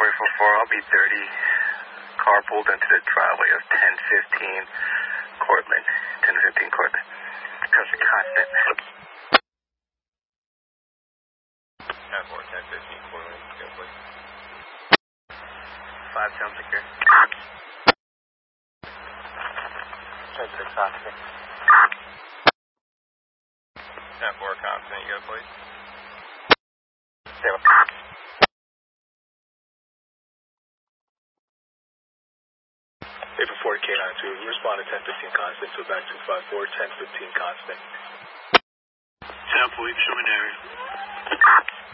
444, I'll be 30. Car pulled into the driveway of 1015 Cortland. 1015 Cortland. Traffic constant. 10-4, 1015 Cortland. Go, please. 5 sound secure. Traffic constant. 10-4 constant. You go, please. 0. Paper 4 K92, you respond to 1015 constant to back 254, 1015 constant. 10 police, show me an area.